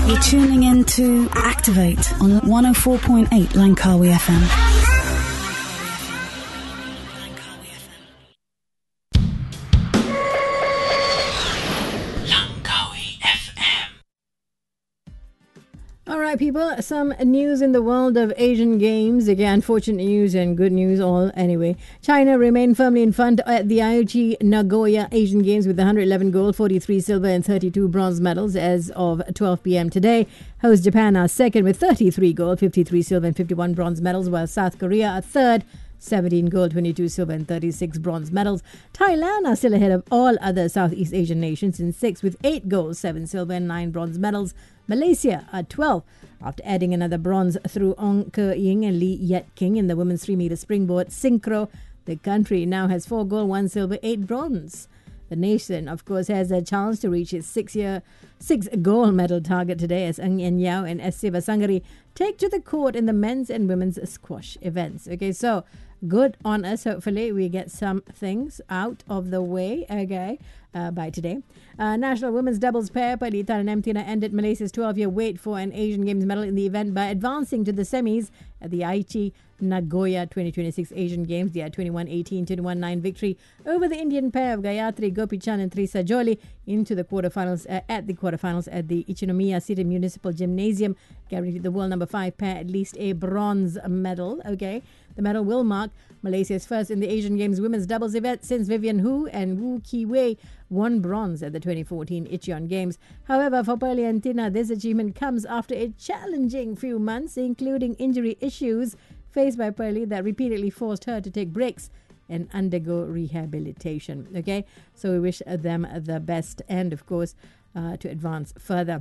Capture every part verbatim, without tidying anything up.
You're tuning in to Activate on one oh four point eight Langkawi F M. All right, people, some news in the world of Asian Games. Again, unfortunate news and good news all anyway. China remained firmly in front at the Aichi Nagoya Asian Games with one hundred eleven gold, forty-three silver and thirty-two bronze medals as of twelve p.m. today. Host Japan are second with thirty-three gold, fifty-three silver and fifty-one bronze medals, while South Korea are third, seventeen gold, twenty-two silver and thirty-six bronze medals. Thailand are still ahead of all other Southeast Asian nations in sixth with eight gold, seven silver and nine bronze medals. Malaysia are twelve after adding another bronze through Ong Ke Ying and Lee Yet King in the women's three meter springboard synchro. The country now has four gold, one silver, eight bronze. The nation, of course, has a chance to reach its six-year, six gold medal target today as Ng Yen Yao and S. Sivasangari take to the court in the men's and women's squash events. Okay, so good on us. Hopefully, we get some things out of the way, okay, uh, by today. Uh, National Women's Doubles pair, Palitan and Emtina, ended Malaysia's twelve-year wait for an Asian Games medal in the event by advancing to the semis at the Aichi Nagoya twenty twenty-six Asian Games. They had twenty-one eighteen, twenty-one nine victory over the Indian pair of Gayatri Gopichan and Trisa Jolly into the quarterfinals uh, at the quarterfinals at the Ichinomiya City Municipal Gymnasium, guaranteed the world number five pair at least a bronze medal. Okay, the medal will mark Malaysia's first in the Asian Games women's doubles event since Vivian Hu and Wu Ki-wei won bronze at the twenty fourteen Icheon Games. However, for Pearly and Tina, this achievement comes after a challenging few months, including injury issues faced by Pearly that repeatedly forced her to take breaks and undergo rehabilitation. Okay, so we wish them the best and, of course, uh, to advance further.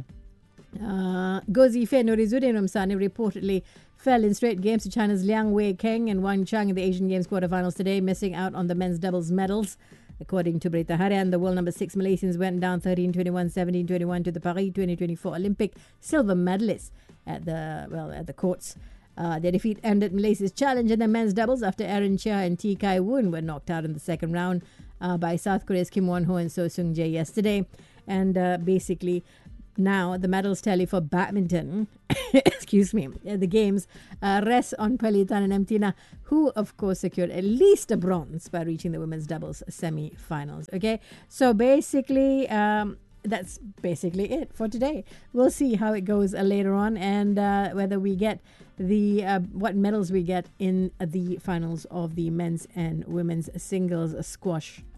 Uh, Gozife Nurizuddin Ramsani reportedly fell in straight games to China's Liang Wei Keng and Wang Chang in the Asian Games quarterfinals today, missing out on the men's doubles medals. According to Berita Harian, the world number six Malaysians went down thirteen twenty-one, seventeen twenty-one to the Paris twenty twenty-four Olympic silver medalists at the well at the courts. Uh, their defeat ended Malaysia's challenge in the men's doubles after Aaron Chia and T. Kai Woon were knocked out in the second round uh, by South Korea's Kim Won-ho and So Sung Jae yesterday. And uh, basically, now the medals tally for badminton, excuse me, the games uh, rests on Pelitan and Emtina, who of course secured at least a bronze by reaching the women's doubles semi-finals. Okay, so basically um, that's basically it for today. We'll see how it goes uh, later on and uh, whether we get the uh, what medals we get in the finals of the men's and women's singles squash